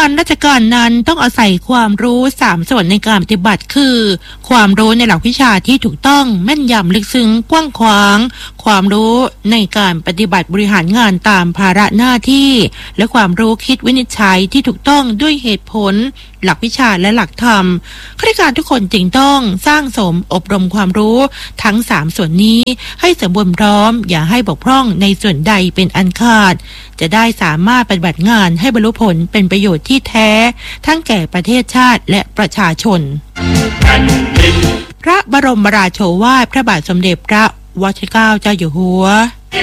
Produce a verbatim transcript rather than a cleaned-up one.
านราชการนั้นต้องอาศัยความรู้สามส่วนในการปฏิบัติคือความรู้ในหลักวิชาที่ถูกต้องแม่นยำลึกซึ้งกว้างขวางความรู้ในการปฏิบัติบริหารงานตามภาระหน้าที่และความรู้คิดวินิจฉัยที่ถูกต้องด้วยเหตุผลหลักวิชาและหลักธรรมข้าราชการทุกคนจึงต้องสร้างสมอบรมความรู้ทั้งสามส่วนนี้ให้สมบูรณ์พร้อมอย่าให้บกพร่องในส่วนใดเป็นอันขาดจะได้สามารถปฏิบัติงานให้บรรลุผลเป็นประโยชน์ที่แท้ทั้งแก่ประเทศชาติและประชาชนพระบรมราโชวาทพระบาทสมเด็จพระวชิรเกล้าเจ้าอยู่หัว